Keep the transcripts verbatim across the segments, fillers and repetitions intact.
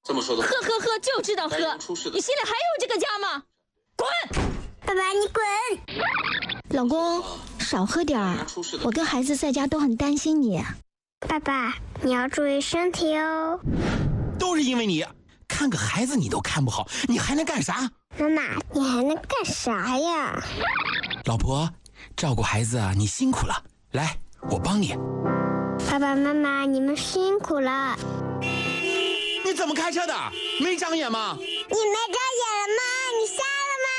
这么说的， 喝喝喝就知道喝，你心里还有这个家吗？滚！ 爸爸，你滚！ 老公，少喝点儿，我跟孩子在家都很担心你。 爸爸，你要注意身体哦。 都是因为你，看个孩子你都看不好，你还能干啥？ 妈妈，你还能干啥呀？ 老婆，照顾孩子啊，你辛苦了，来，我帮你。 爸爸妈妈，你们辛苦了。 你怎么开车的？没长眼吗？ 你没长眼了吗？你瞎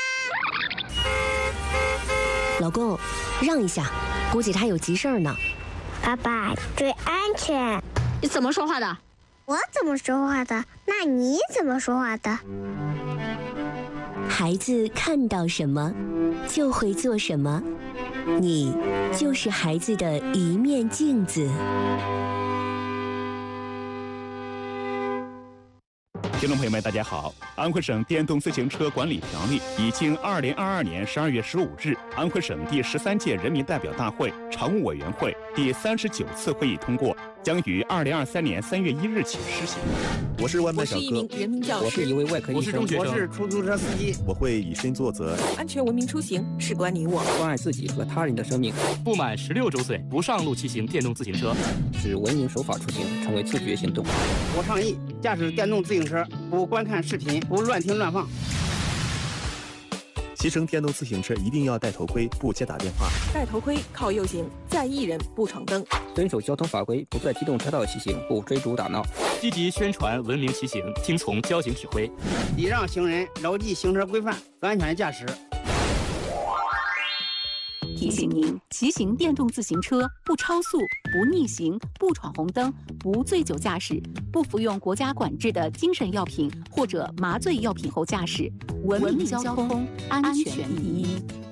了吗？ 老公，让一下，估计他有急事儿呢。 爸爸，注意安全。 你怎么说话的？ 我怎么说话的？那你怎么说话的？ 孩子看到什么，就会做什么。你就是孩子的一面镜子。 听众朋友们，大家好！安徽省电动自行车管理条例已经二零二二年十二月十五日安徽省第十三届人民代表大会常务委员会第三十九次会议通过，将于二零二三年三月一日起施行。 我是外卖小哥， 我是一名人民教师， 我是一位外科医生， 我是中学生， 我是出租车司机。 我会以身作则。 安全文明出行，事关你我。 关爱自己和他人的生命。 不满十六周岁不上路骑行电动自行车， 使文明守法出行成为自觉行动。 我倡议驾驶电动自行车不观看视频，不乱听乱放。 骑乘电动自行车一定要戴头盔，不接打电话。 戴头盔靠右行，在意人不闯灯。 遵守交通法规，不在机动车道骑行，不追逐打闹。 积极宣传文明骑行，听从交警指挥， 礼让行人，牢记行车规范，安全驾驶。 提醒您：骑行电动自行车不超速、不逆行、不闯红灯、不醉酒驾驶、不服用国家管制的精神药品或者麻醉药品后驾驶。文明交通，安全第一。